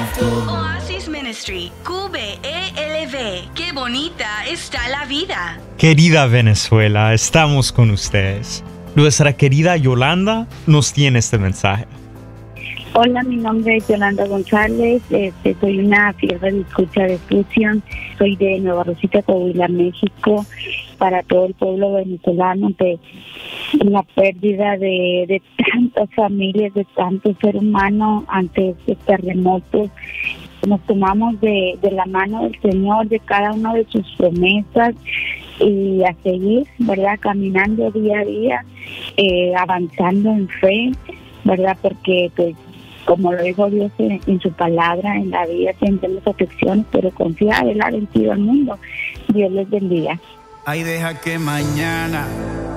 Oasis Ministry, QBELV. Qué bonita está la vida. Querida Venezuela, estamos con ustedes. Nuestra querida Yolanda nos tiene este mensaje. Hola, mi nombre es Yolanda González, soy una fiel escucha de Fusión, soy de Nueva Rosita, Coahuila, México, para todo el pueblo venezolano, de la pérdida de tantas familias, de tantos seres humanos ante este terremoto. Nos tomamos de la mano del Señor, de cada una de sus promesas, y a seguir, ¿verdad?, caminando día a día, avanzando en fe, ¿verdad?, porque pues como lo dijo Dios en su palabra, en la vida tendremos aflicciones, pero confía, Él ha vencido al mundo. Dios les bendiga. Ay, deja que mañana